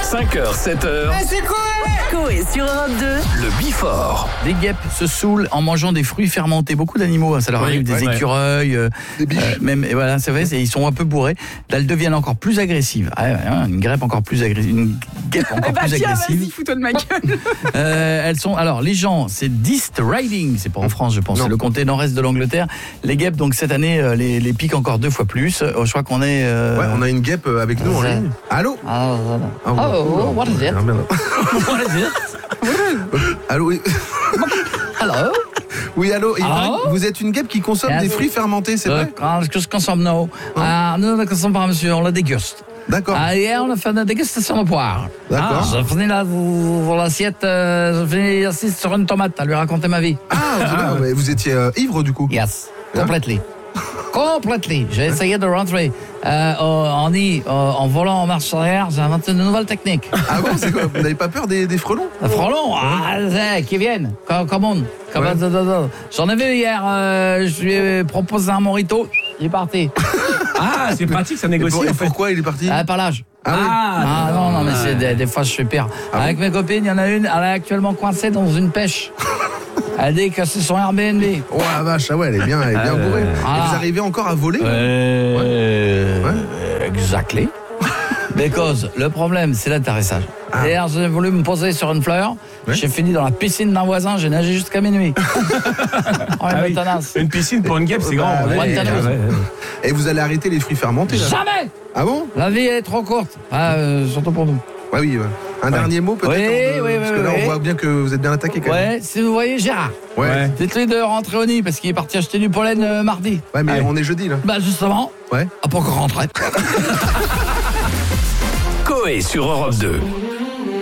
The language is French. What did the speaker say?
5h, 7h. C'est quoi? Coé sur Europe 2. Le Bifort. Des guêpes se saoulent en mangeant des fruits fermentés. Beaucoup d'animaux, hein, ça leur arrive, des écureuils, des biches. même, et voilà, c'est vrai, ils sont un peu bourrés. Là, elles deviennent encore plus agressives. Une guêpe encore plus agressive. Une guêpe encore plus agressive. Vas-y, fous-toi de ma gueule. Elles sont, alors, les gens, c'est Deest Riding, c'est pas en France, je pense, c'est le comté nord-est de l'Angleterre. Les guêpes, donc cette année, les piquent encore 2 fois plus. Je crois qu'on est. Ouais, on a une guêpe avec nous en ligne. Allô? Oh, what is it? Ah, merde. What is it? Allô, oui. Hello? Oui, allô. Il paraît Allô? que vous êtes une guêpe qui consomme des fruits fermentés, c'est vrai? Que je consomme, non. Nous ne consommons pas, monsieur, on la déguste. D'accord. Hier, on a fait une dégustation de poire. D'accord. J'ai fini l'assiette, j'ai fini assise sur une tomate à lui raconter ma vie. Mais vous étiez ivre du coup? Yes, completely. Completely. J'ai essayé de rentrer en volant en marche arrière. J'ai inventé une nouvelle technique. Ah bon, c'est quoi? Vous n'avez pas peur des frelons? Les frelons, qui viennent. Come on. J'en ai vu hier. Je lui ai proposé un mojito. Il est parti. Ah, c'est pratique, ça négocie en fait. Pourquoi il est parti? Par l'âge. Ah, Non, mais c'est des fois je suis pire. Avec mes copines, il y en a une, elle est actuellement coincée dans une pêche. Elle dit que c'est son Airbnb. Oh la vache, ah ouais, elle est bien bourrée. Et vous arrivez encore à voler? Exactly. Because le problème, c'est l'atterrissage. Hier, j'ai voulu me poser sur une fleur. J'ai fini dans la piscine d'un voisin. J'ai nagé jusqu'à minuit. Oui. Une piscine pour une guêpe, c'est grand. Et vous allez arrêter les fruits fermentés là? Jamais. Ah bon? La vie est trop courte. Surtout pour nous. Ouais, oui. Un dernier mot peut-être? Parce que là, on voit bien que vous êtes bien attaqué quand même. Ouais, si vous voyez Gérard. Ouais. Dites-lui de rentrer au nid parce qu'il est parti acheter du pollen mardi. Ouais, mais on est jeudi là. Bah justement. Ouais. Pas encore rentré. Coé sur Europe 2.